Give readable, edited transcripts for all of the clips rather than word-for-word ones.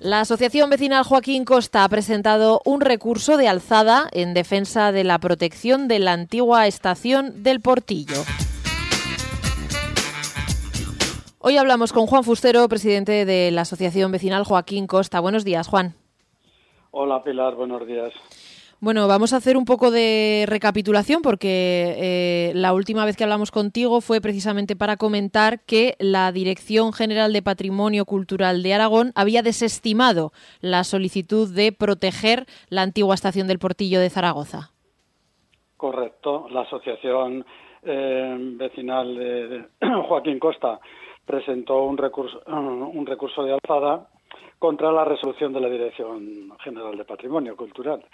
La Asociación Vecinal Joaquín Costa ha presentado un recurso de alzada en defensa de la protección de la antigua estación del Portillo. Hoy hablamos con Juan Fustero, presidente de la Asociación Vecinal Joaquín Costa. Buenos días, Juan. Hola, Pilar, buenos días. Bueno, vamos a hacer un poco de recapitulación porque la última vez que hablamos contigo fue precisamente para comentar que la Dirección General de Patrimonio Cultural de Aragón había desestimado la solicitud de proteger la antigua estación del Portillo de Zaragoza. Correcto. La Asociación Vecinal de Joaquín Costa presentó un recurso de alzada contra la resolución de la Dirección General de Patrimonio Cultural,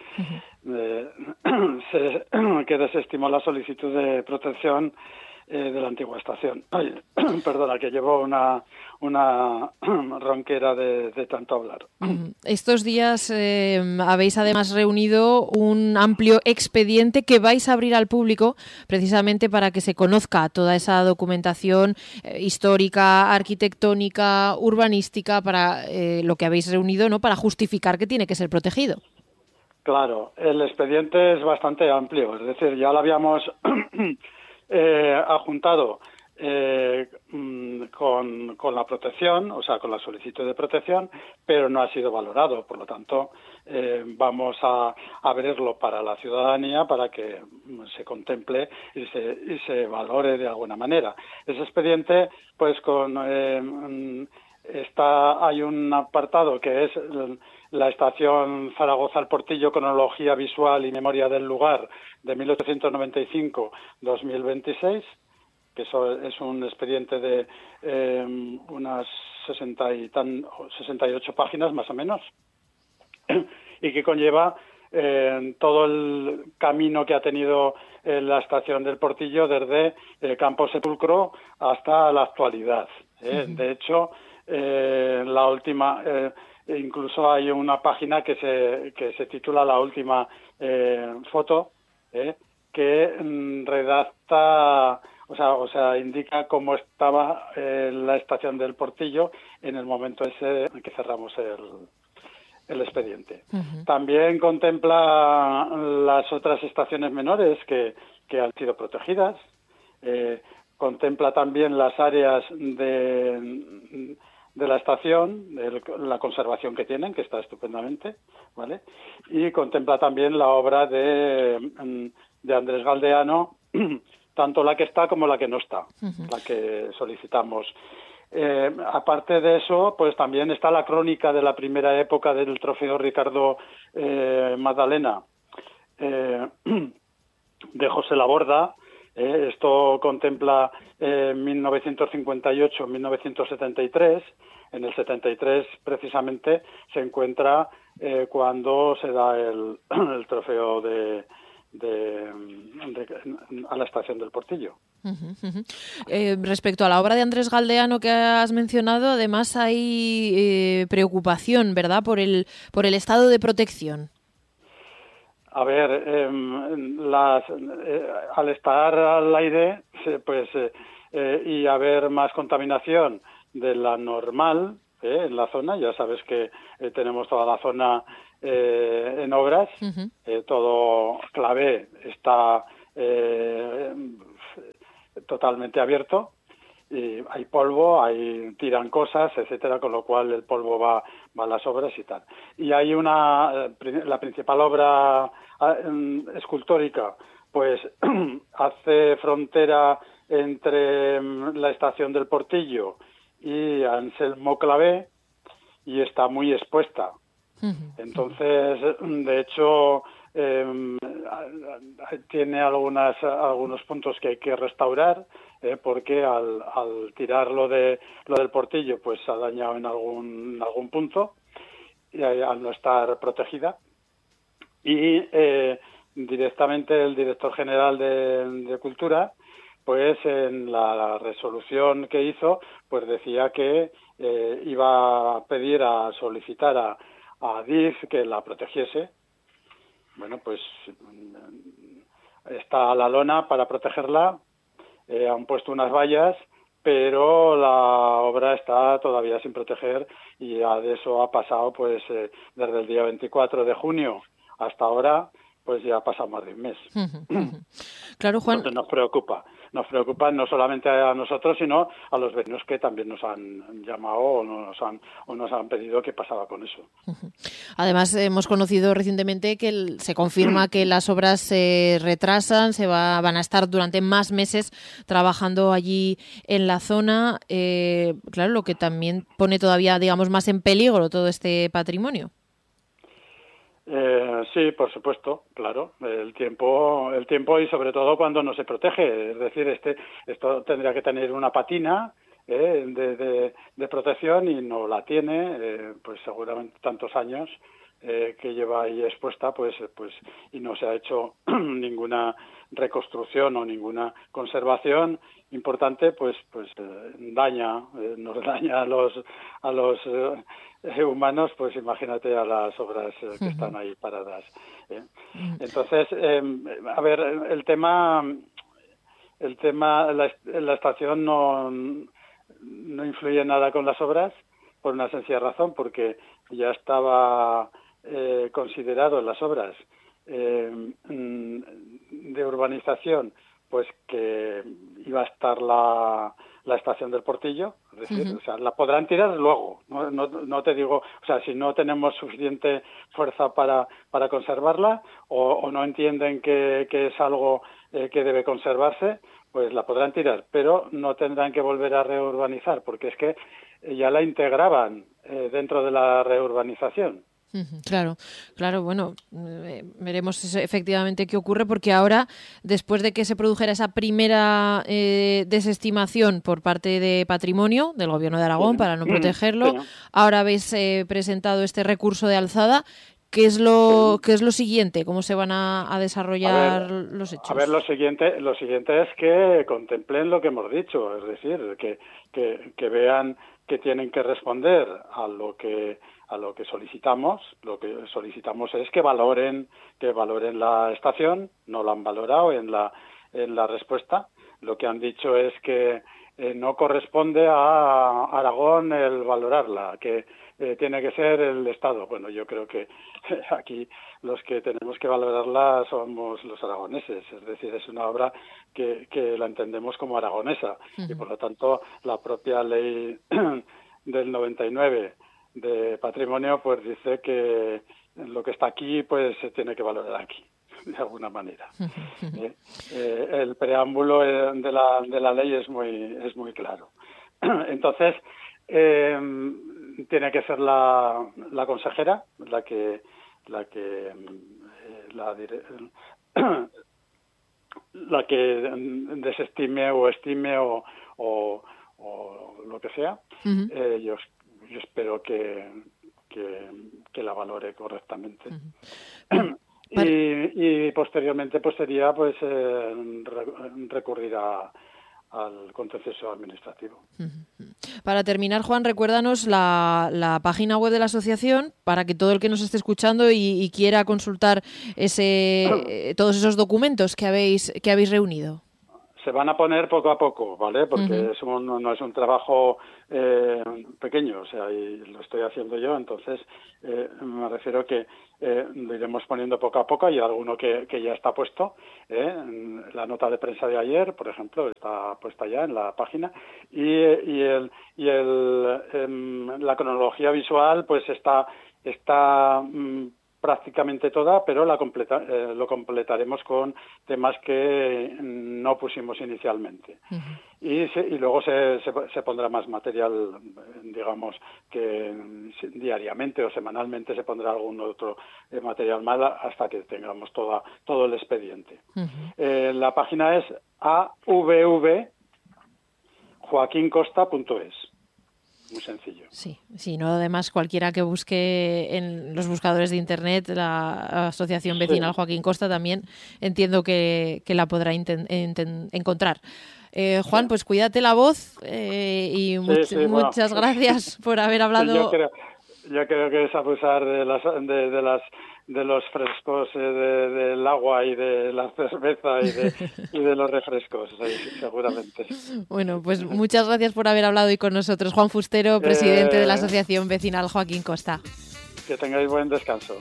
que desestimó la solicitud de protección de la antigua estación. Ay, perdona, que llevo una ronquera de tanto hablar. Estos días habéis además reunido un amplio expediente que vais a abrir al público precisamente para que se conozca toda esa documentación histórica, arquitectónica, urbanística, para lo que habéis reunido, ¿no? Para justificar que tiene que ser protegido. Claro, el expediente es bastante amplio, es decir, ya lo habíamos adjuntado con la protección, o sea, con la solicitud de protección, pero no ha sido valorado. Por lo tanto, vamos a abrirlo para la ciudadanía para que se contemple y se valore de alguna manera. Ese expediente, pues hay un apartado que es la estación Zaragoza El Portillo, cronología visual y memoria del lugar de 1895-2026, que eso es un expediente de unas 68 páginas más o menos, y que conlleva todo el camino que ha tenido la estación del Portillo desde Campo Sepulcro hasta la actualidad. De hecho, la última... incluso hay una página que se titula La última foto, que redacta, o sea, indica cómo estaba la estación del Portillo en el momento ese en que cerramos el expediente. También contempla las otras estaciones menores que han sido protegidas. Contempla también las áreas de la estación, la conservación que tienen, que está estupendamente, ¿vale? Y contempla también la obra de Andrés Galdeano, tanto la que está como la que no está, la que solicitamos. Aparte de eso, pues también está la crónica de la primera época del trofeo Ricardo Magdalena de José Laborda. Esto contempla 1958-1973. En el 73, precisamente, se encuentra cuando se da el trofeo a la estación del Portillo. Respecto a la obra de Andrés Galdeano que has mencionado, además hay preocupación, ¿verdad?, por el estado de protección. A ver, al estar al aire, y haber más contaminación de la normal en la zona, ya sabes que tenemos toda la zona en obras, todo Clavé está totalmente abierto, y hay polvo, tiran cosas, etcétera, con lo cual el polvo va a las obras y tal. Y hay la principal obra escultórica, pues hace frontera entre la estación del Portillo y Anselmo Clavé y está muy expuesta. Entonces, de hecho, tiene algunos puntos que hay que restaurar, porque al tirar lo del Portillo, pues se ha dañado en algún punto, y al no estar protegida. Y directamente el director general de Cultura, pues en la resolución que hizo, pues decía que iba a solicitar a DIF que la protegiese. Bueno, pues está la lona para protegerla, han puesto unas vallas, pero la obra está todavía sin proteger y ya de eso ha pasado pues desde el día 24 de junio hasta ahora, pues ya ha pasado más de un mes. Claro, Juan. Entonces nos preocupa no solamente a nosotros, sino a los vecinos que también nos han llamado o nos han pedido qué pasaba con eso. Además, hemos conocido recientemente que se confirma que las obras se retrasan, van a estar durante más meses trabajando allí en la zona. Claro, lo que también pone todavía, digamos, más en peligro todo este patrimonio. Sí, por supuesto, claro. El tiempo y sobre todo cuando no se protege. Es decir, esto tendría que tener una patina de protección y no la tiene, pues seguramente tantos años que lleva ahí expuesta, pues y no se ha hecho ninguna reconstrucción o ninguna conservación importante, pues nos daña a los humanos, pues imagínate a las obras que están ahí paradas. Entonces, a ver, el tema, la estación no influye nada con las obras por una sencilla razón, porque ya estaba considerado en las obras de urbanización, pues que iba a estar la estación del Portillo, es decir, o sea, la podrán tirar luego, no te digo, o sea, si no tenemos suficiente fuerza para conservarla o no entienden que es algo que debe conservarse, pues la podrán tirar, pero no tendrán que volver a reurbanizar, porque es que ya la integraban dentro de la reurbanización. Claro, bueno, veremos efectivamente qué ocurre, porque ahora, después de que se produjera esa primera desestimación por parte de Patrimonio, del Gobierno de Aragón, para no protegerlo, ahora habéis presentado este recurso de alzada. ¿Qué es lo siguiente? ¿Cómo se van a desarrollar los hechos? A ver, lo siguiente es que contemplen lo que hemos dicho, es decir, que vean que tienen que responder a lo que solicitamos. Lo que solicitamos es que valoren la estación. No la han valorado en la respuesta. Lo que han dicho es que no corresponde a Aragón el valorarla, que tiene que ser el Estado. Bueno, yo creo que aquí los que tenemos que valorarla somos los aragoneses, es decir, es una obra que la entendemos como aragonesa y por lo tanto la propia ley del 99 de patrimonio pues dice que lo que está aquí pues se tiene que valorar aquí de alguna manera. El preámbulo de la ley es muy claro. Entonces tiene que ser la consejera la que desestime o estime o lo que sea. Yo espero que la valore correctamente. Y posteriormente pues sería pues recurrir al contencioso administrativo. Para terminar, Juan, recuérdanos la página web de la asociación para que todo el que nos esté escuchando y quiera consultar todos esos documentos que habéis reunido. Se van a poner poco a poco, ¿vale? Porque no es un trabajo pequeño, o sea, y lo estoy haciendo yo, entonces me refiero que lo iremos poniendo poco a poco. Hay alguno que ya está puesto, la nota de prensa de ayer, por ejemplo, está puesta ya en la página, y la cronología visual pues está prácticamente toda, pero lo completaremos con temas que no pusimos inicialmente. Y luego se pondrá más material, digamos, que diariamente o semanalmente se pondrá algún otro material más hasta que tengamos todo el expediente. La página es avvjoaquincosta.es. Muy sencillo. Sí, no, además cualquiera que busque en los buscadores de internet la Asociación Vecinal Joaquín Costa también entiendo que la podrá encontrar. Juan, pues cuídate la voz y muchas gracias por haber hablado. Yo creo que es abusar de las de los frescos del agua y de la cerveza y de los refrescos, seguramente. Bueno, pues muchas gracias por haber hablado hoy con nosotros. Juan Fustero, presidente de la Asociación Vecinal Joaquín Costa. Que tengáis buen descanso.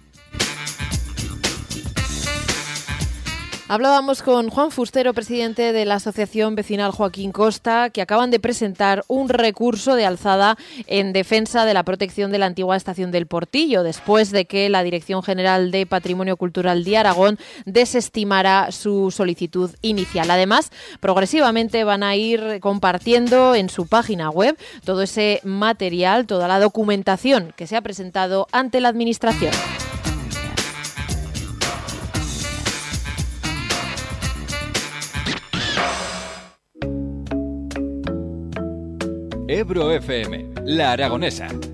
Hablábamos con Juan Fustero, presidente de la Asociación Vecinal Joaquín Costa, que acaban de presentar un recurso de alzada en defensa de la protección de la antigua estación del Portillo, después de que la Dirección General de Patrimonio Cultural de Aragón desestimara su solicitud inicial. Además, progresivamente van a ir compartiendo en su página web todo ese material, toda la documentación que se ha presentado ante la Administración. Ebro FM, La Aragonesa.